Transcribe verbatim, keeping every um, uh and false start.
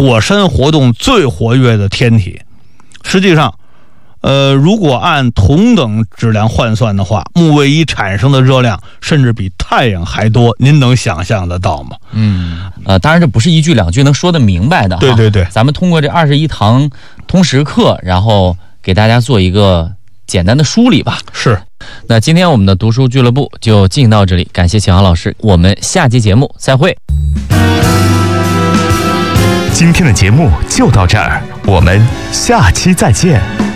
火山活动最活跃的天体。实际上呃，如果按同等质量换算的话，木卫一产生的热量甚至比太阳还多，您能想象得到吗？ 嗯，呃，当然这不是一句两句能说得明白的。 对对对， 咱们通过这二十一堂通识课，然后给大家做一个简单的梳理吧。 是。 那今天我们的读书俱乐部就进行到这里，感谢秦航老师，我们下期节目再会。 今天的节目就到这儿，我们下期再见。